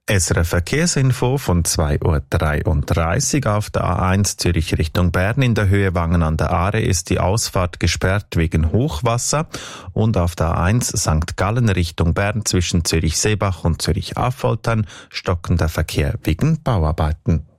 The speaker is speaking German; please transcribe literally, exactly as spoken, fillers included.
S R F Verkehrsinfo von zwei Uhr dreiunddreißig auf der A eins Zürich Richtung Bern. In der Höhe Wangen an der Aare ist die Ausfahrt gesperrt wegen Hochwasser. Und auf der A eins Sankt Gallen Richtung Bern zwischen Zürich-Seebach und Zürich-Affoltern stockender Verkehr wegen Bauarbeiten.